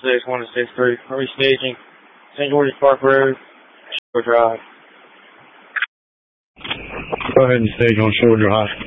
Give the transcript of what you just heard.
161-163. Are we staging St. George's Park Road, Shore Drive? Go ahead and stage on Shore Drive.